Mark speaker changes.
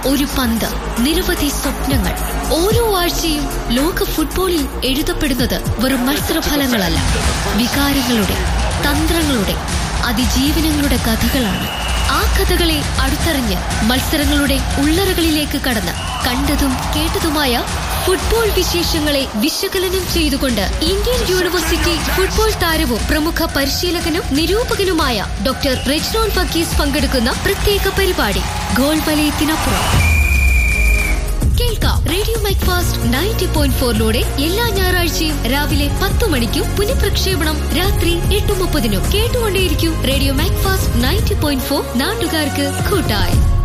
Speaker 1: ഒരു പന്ത്, നിരവധി സ്വപ്നങ്ങൾ. ഓരോ ആഴ്ചയും ലോക ഫുട്ബോളിൽ എഴുതപ്പെടുന്നത് വെറും മത്സരഫലങ്ങളല്ല, വികാരങ്ങളുടെ, തന്ത്രങ്ങളുടെ, അതിജീവനങ്ങളുടെ കഥകളാണ്. ആ കഥകളെ അടുത്തറിഞ്ഞ് മത്സരങ്ങളുടെ ഉള്ളറകളിലേക്ക് കടന്ന് കണ്ടതും കേട്ടതുമായ ഫുട്ബോൾ വിശേഷങ്ങളെ വിശകലനം ചെയ്തുകൊണ്ട് ഇന്ത്യൻ യൂണിവേഴ്സിറ്റി ഫുട്ബോൾ താരവും പ്രമുഖ പരിശീലകനും നിരൂപകനുമായ ഡോക്ടർ റെജ്നോൾ വർഗീസ് പങ്കെടുക്കുന്ന പ്രത്യേക പരിപാടി ഗോൾ വലയത്തിനപ്പുറം. കേൾക്കാം റേഡിയോ മൈക്ക് ഫാസ്റ്റ് 90.4 എല്ലാ ഞായറാഴ്ചയും രാവിലെ 10 മണിക്കും പുനഃപ്രക്ഷേപണം രാത്രി 8:30. കേട്ടുകൊണ്ടേയിരിക്കും റേഡിയോ മൈക്ക് ഫാസ്റ്റ് 90.4, നാട്ടുകാർക്ക് കൂട്ടായി.